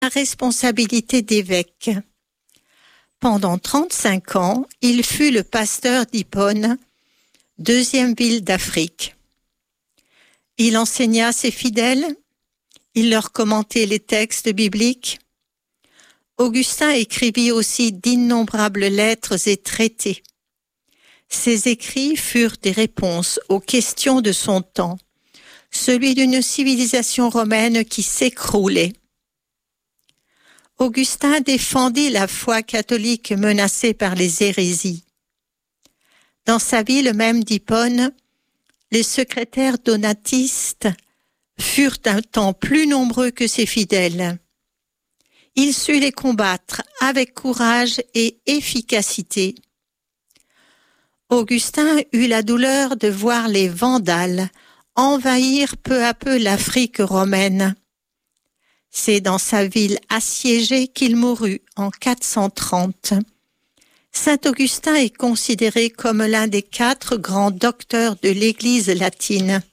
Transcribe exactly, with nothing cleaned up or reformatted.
la responsabilité d'évêque. Pendant trente-cinq ans, il fut le pasteur d'Hippone, deuxième ville d'Afrique. Il enseigna à ses fidèles, il leur commentait les textes bibliques. Augustin écrivit aussi d'innombrables lettres et traités. Ses écrits furent des réponses aux questions de son temps, celui d'une civilisation romaine qui s'écroulait. Augustin défendit la foi catholique menacée par les hérésies. Dans sa ville même d'Hippone, les secrétaires donatistes furent un temps plus nombreux que ses fidèles. Il sut les combattre avec courage et efficacité. Augustin eut la douleur de voir les Vandales envahir peu à peu l'Afrique romaine. C'est dans sa ville assiégée qu'il mourut en quatre cent trente. Saint Augustin est considéré comme l'un des quatre grands docteurs de l'Église latine.